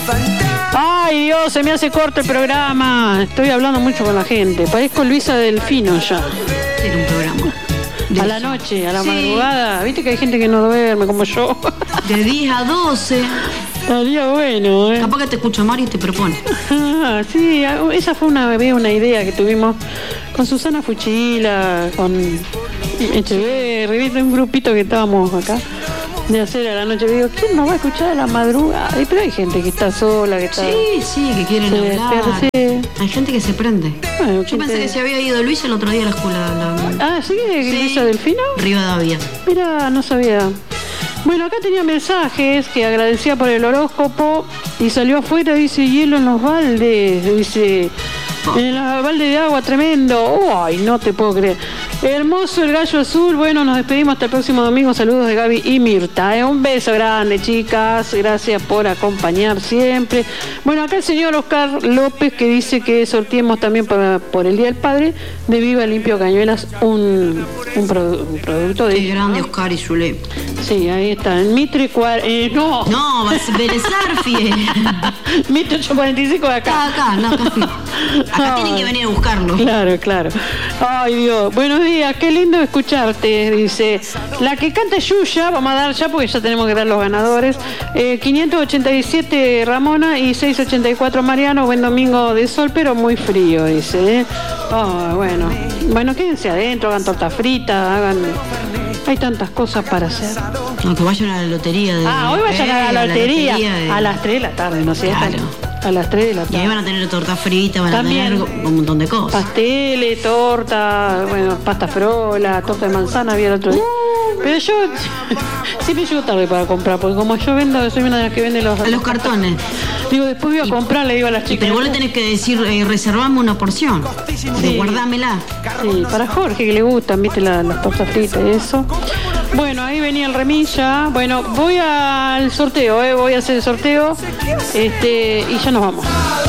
Ay, Dios, se me hace corto el programa. Estoy hablando mucho con la gente. Parezco Luisa Delfino ya. Era un programa. A la noche, a la madrugada. Viste que hay gente que no duerme como yo. De 10 a 12. Estaría bueno, Capaz que te escucha Mario y te propone. Ah, sí, esa fue una idea que tuvimos con Susana Fuchila, con Echeverri, ¿viste? Un grupito que estábamos acá de hacer a la noche. Digo, ¿quién nos va a escuchar a la madrugada? Pero hay gente que está sola, que está... Sí, que quieren hablar. Hay gente que se prende. Bueno, yo pensé que se había ido Luis el otro día a la escuela. ¿Sí? ¿Luisa Delfino? Rivadavia. Mira, no sabía. Bueno, acá tenía mensajes que agradecía por el horóscopo y salió afuera, dice, hielo en los baldes, dice, en el balde de agua, tremendo. Ay, no te puedo creer. Hermoso el gallo azul. Bueno, nos despedimos hasta el próximo domingo. Saludos de Gaby y Mirta. Un beso grande, chicas. Gracias por acompañar siempre. Bueno, acá el señor Oscar López que dice que sorteemos también por el Día del Padre de Viva Limpio Cañuelas un producto de... Qué grande Oscar y Zule. Sí, ahí está. En Mitre no. No, Belezarfie. Mitre 845 de acá. Acá tienen que venir a buscarlo. Claro. Ay, Dios. Buenos días, qué lindo escucharte, dice. La que canta Yuya, vamos a dar ya porque ya tenemos que dar los ganadores. 587 Ramona y 684 Mariano. Buen domingo de sol, pero muy frío, dice. Bueno, quédense adentro, hagan torta frita, hay tantas cosas para hacer. No, que vayan a la lotería. Hoy vayan a la lotería. A las 3 de la tarde, ¿no sé? Claro. A las 3 de la tarde. Y ahí van a tener torta frita, van también, a tener un montón de cosas. Pasteles, torta, pasta frola, torta de manzana había el otro día. Pero yo siempre llego tarde para comprar, porque como yo soy una de las que vende los cartones. Digo, después voy a comprar, le digo a las chicas. Pero vos le tenés que decir, reservame una porción. Sí. Guardámela. Sí, para Jorge que le gustan, viste, las tortas fritas y eso. Bueno, ahí venía el remilla. Bueno, voy al sorteo, voy a hacer el sorteo. Y ya nos vamos.